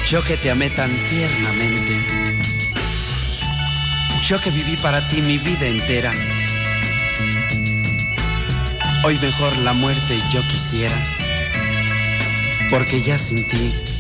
Yo que te amé tan tiernamente, yo que viví para ti mi vida entera. Hoy mejor la muerte yo quisiera, porque ya sin ti